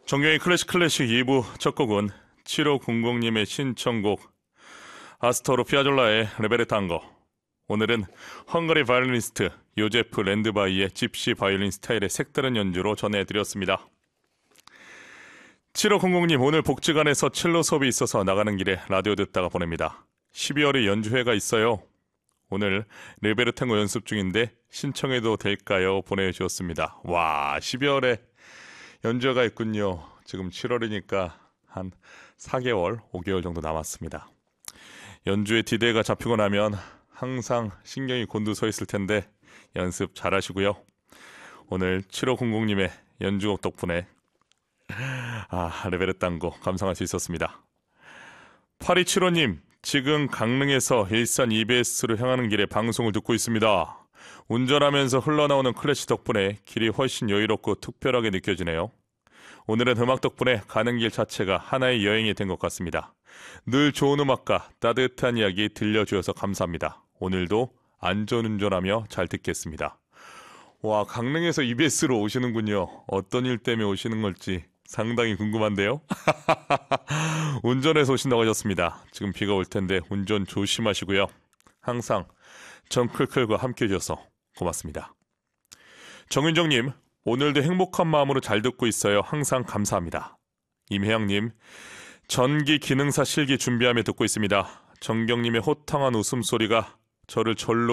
정경의 클래식 2부 첫 곡은 7500님의 신청곡 아스토로 피아졸라의 레베레 탕고. 오늘은 헝가리 바이올리니스트 요제프 랜드바이의 집시 바이올린 스타일의 색다른 연주로 전해드렸습니다. 7500님, 오늘 복지관에서 첼로 수업이 있어서 나가는 길에 라디오 듣다가 보냅니다. 12월에 연주회가 있어요. 오늘 레베레 탕고 연습 중인데 신청해도 될까요? 보내주셨습니다. 와, 12월에 연주회가 있군요. 지금 7월이니까 한 4개월, 5개월 정도 남았습니다. 연주에 디데이가 잡히고 나면 항상 신경이 곤두서 있을 텐데 연습 잘 하시고요. 오늘 7500님의 연주곡 덕분에 레베레 탕고 감상할 수 있었습니다. 8275님, 지금 강릉에서 일산 EBS로 향하는 길에 방송을 듣고 있습니다. 운전하면서 흘러나오는 클래식 덕분에 길이 훨씬 여유롭고 특별하게 느껴지네요. 오늘은 음악 덕분에 가는 길 자체가 하나의 여행이 된 것 같습니다. 늘 좋은 음악과 따뜻한 이야기 들려주셔서 감사합니다. 오늘도 안전운전하며 잘 듣겠습니다. 와, 강릉에서 EBS로 오시는군요. 어떤 일 때문에 오시는 걸지 상당히 궁금한데요. 운전해서 오신다고 하셨습니다. 지금 비가 올 텐데 운전 조심하시고요. 항상 정클클과 함께 해주셔서 고맙습니다. 정윤정님, 오늘도 행복한 마음으로 잘 듣고 있어요. 항상 감사합니다. 임혜영님, 전기 기능사 실기 준비하며 듣고 있습니다. 정경님의 호탕한 웃음소리가 저를 절로